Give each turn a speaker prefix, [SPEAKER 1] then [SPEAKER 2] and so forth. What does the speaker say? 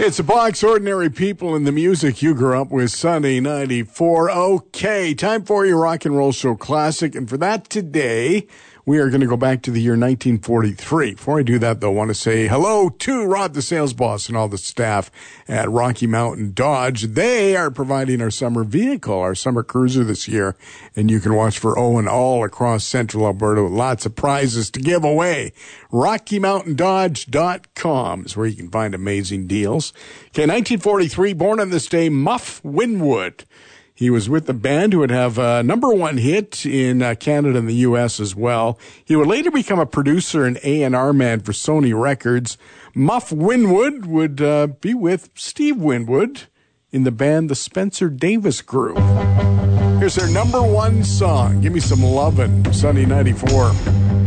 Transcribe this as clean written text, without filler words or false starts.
[SPEAKER 1] It's a box, Ordinary People, and the music you grew up with, Sunny 94. Okay, time for your rock and roll show classic. And for that today, we are going to go back to the year 1943. Before I do that, though, I want to say hello to Rod, the sales boss, and all the staff at Rocky Mountain Dodge. They are providing our summer vehicle, our summer cruiser this year. And you can watch for Owen all across central Alberta with lots of prizes to give away. RockyMountainDodge.com is where you can find amazing deals. Okay, 1943, born on this day, Muff Winwood. He was with the band who would have a number one hit in Canada and the U.S. as well. He would later become a producer and A&R man for Sony Records. Muff Winwood would be with Steve Winwood in the band the Spencer Davis Group. Here's their number one song, Give Me Some Lovin', Sunny 94.